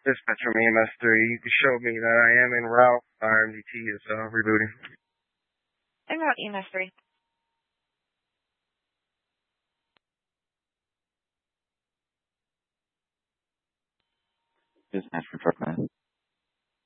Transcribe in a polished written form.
Dispatch from EMS3. You can show me that I am en route. RMDT is rebooting. En route, EMS3. Dispatch for Truckman.